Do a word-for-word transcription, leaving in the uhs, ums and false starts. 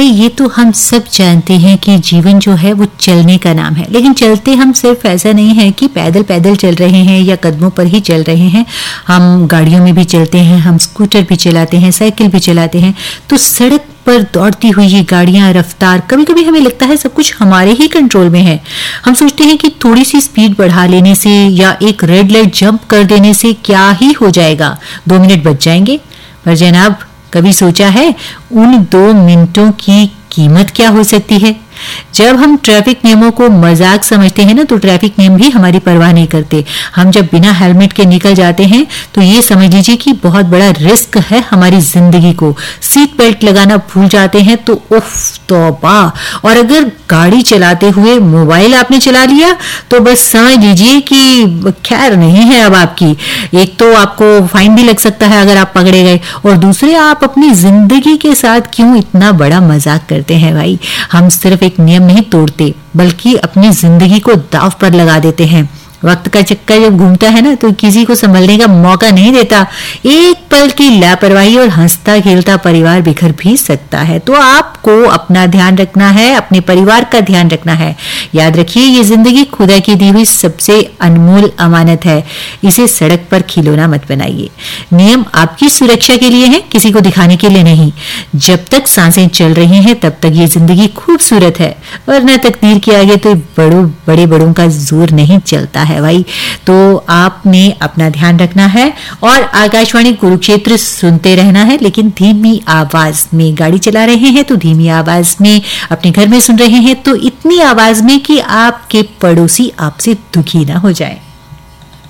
भाई ये तो हम सब जानते हैं कि जीवन जो है वो चलने का नाम है, लेकिन चलते हम सिर्फ ऐसा नहीं है कि पैदल पैदल चल रहे हैं या कदमों पर ही चल रहे हैं। हम गाड़ियों में भी चलते हैं, हम स्कूटर भी चलाते हैं, साइकिल भी चलाते हैं। तो सड़क पर दौड़ती हुई ये गाड़ियां, रफ्तार, कभी कभी हमें लगता है सब कुछ हमारे ही कंट्रोल में है। हम सोचते हैं कि थोड़ी सी स्पीड बढ़ा लेने से या एक रेड लाइट जंप कर देने से क्या ही हो जाएगा, दो मिनट बच जाएंगे। पर जनाब, कभी सोचा है उन दो मिनटों की कीमत क्या हो सकती है? जब हम ट्रैफिक नियमों को मजाक समझते हैं ना, तो ट्रैफिक नियम भी हमारी परवाह नहीं करते। हम जब बिना हेलमेट के निकल जाते हैं तो ये समझ लीजिए कि बहुत बड़ा रिस्क है हमारी जिंदगी को। सीट बेल्ट लगाना भूल जाते हैं तो उफ तौबा। और अगर गाड़ी चलाते हुए मोबाइल आपने चला लिया तो बस समझ लीजिए कि खैर नहीं है अब आपकी। एक तो आपको फाइन भी लग सकता है अगर आप पकड़े गए, और दूसरे आप अपनी जिंदगी के साथ क्यों इतना बड़ा मजाक करते हैं भाई। हम सिर्फ एक नियम नहीं तोड़ते बल्कि अपनी जिंदगी को दांव पर लगा देते हैं। वक्त का चक्कर जब घूमता है ना तो किसी को संभलने का मौका नहीं देता। एक पल की लापरवाही और हंसता खेलता परिवार बिखर भी सकता है। तो आपको अपना ध्यान रखना है, अपने परिवार का ध्यान रखना है। याद रखिए, ये जिंदगी खुदा की दी हुई सबसे अनमोल अमानत है। इसे सड़क पर खिलौना मत बनाइए। नियम आपकी सुरक्षा के लिए है, किसी को दिखाने के लिए नहीं। जब तक सांसें चल रही हैं तब तक ये जिंदगी खूबसूरत है, वरना तकदीर के आगे तो बड़ों बड़े बड़ों का जोर नहीं चलता है भाई। तो आपने अपना ध्यान रखना है और आकाशवाणी कुरुक्षेत्र सुनते रहना है, लेकिन धीमी आवाज में। गाड़ी चला रहे हैं तो धीमी आवाज में, अपने घर में सुन रहे हैं तो इतनी आवाज में कि आपके पड़ोसी आपसे दुखी ना हो जाए।